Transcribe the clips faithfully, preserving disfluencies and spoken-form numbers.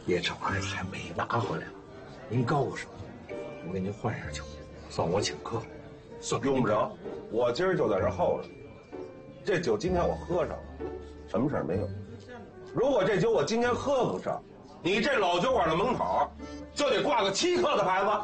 夜场还还没拿回来，您高兴，我给您换下酒，算我请客，算用不着，我今儿就在这候着。这酒今天我喝上了，什么事儿没有。如果这酒我今天喝不上，你这老酒馆的门口就得挂个欺客的牌子。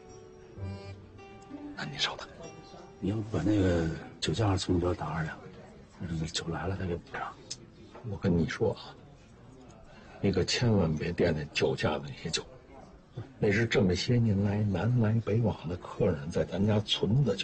那您稍等， 你要不把那个酒价从你这打二两，那酒来了再给补上。 我跟你说啊，你可千万别惦记酒价的那些酒，那是这么些年来南来北往的客人在咱家存的酒。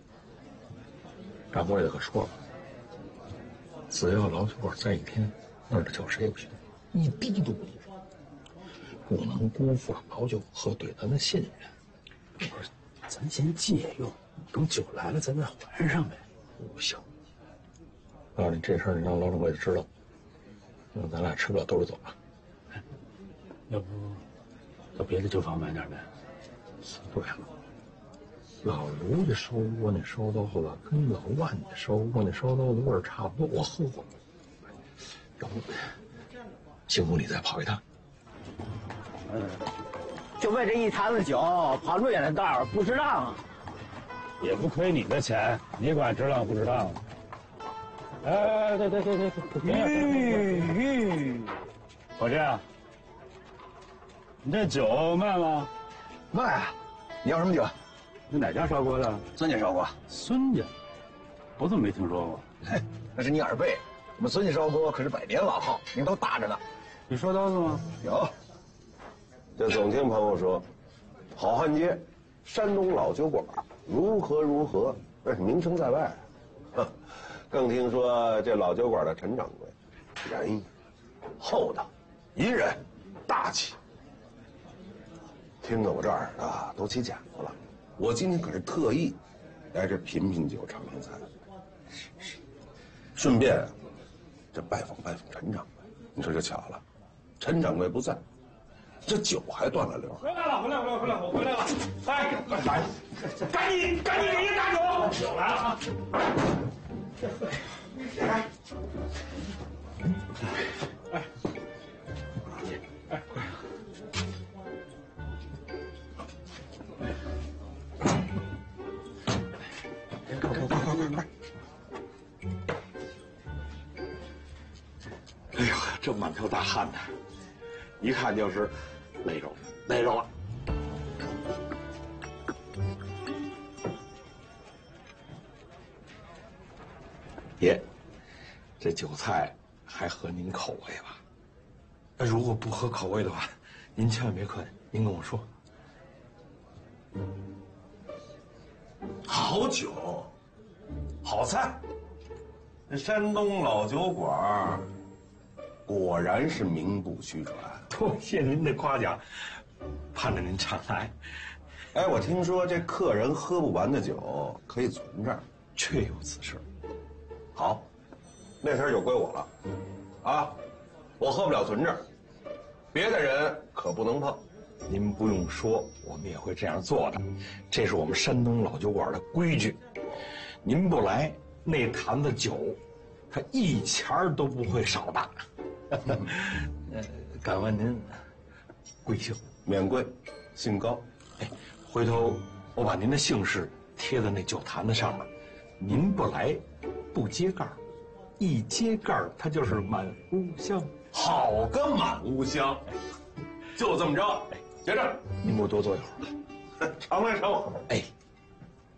掌柜的可说了，只要老酒馆在一天，那儿的酒谁也不行，一滴都不能放，不能辜负了老酒喝对咱的信任。 不是，咱先借用，等酒来了咱再还上呗。 不行，告诉你这事儿，你让老掌柜的知道，让咱俩吃不了兜着走了。 要不到别的酒坊买点呗？ 对了，老刘家烧窝那烧刀子跟老万家烧窝那烧刀子味儿差不多，我喝过。要不辛苦你再跑一趟。 嗯，就为这一坛子酒，跑这远的道儿不值当啊！ 也不亏你的钱，你管值当不值当？哎，对对对对对，停下！ 吁， 伙计，你这酒卖吗？ 卖啊！你要什么酒？ 是哪家烧锅的？ 孙家烧锅。 孙家，我怎么没听说过？ 嘿，那是你耳背。我们孙家烧锅可是百年老号，名头大着呢。 有烧刀子吗？ 有。这总听朋友说，好汉街，山东老酒馆如何如何，那是名声在外。哼，更听说这老酒馆的陈掌柜，仁义、厚道、隐忍、大气。听得我这耳朵都起茧子了。我今天可是特意来这品品酒、尝尝菜，是是，顺便这拜访拜访陈掌柜。你说这巧了，陈掌柜不在，这酒还断了流。 回来了，回来，回来，回来，我回来了！哎，来，赶紧，赶紧给人打酒！酒来了啊！来，哎，哎，快！快快快快快快！哎呦，这满头大汗的，一看就是累着了，累着了。爷，这酒菜还合您口味吧？那如果不合口味的话，您千万别客气，您跟我说。 好酒，好菜，这山东老酒馆果然是名不虚传。 多谢您的夸奖，盼着您常来。 哎，我听说这客人喝不完的酒可以存这儿， 确有此事。 好，那瓶酒归我了，啊，我喝不了存这儿，别的人可不能碰。 您不用说，我们也会这样做的，这是我们山东老酒馆的规矩。您不来，那坛子酒，他一钱儿都不会少的。呃，敢问您贵姓？ 免贵，姓高。 哎，回头我把您的姓氏贴在那酒坛子上面，您不来，不揭盖儿，一揭盖儿，它就是满屋香。 好个满屋香！就这么着，接着， 您给我多坐一会儿吧。 常来常往。 哎。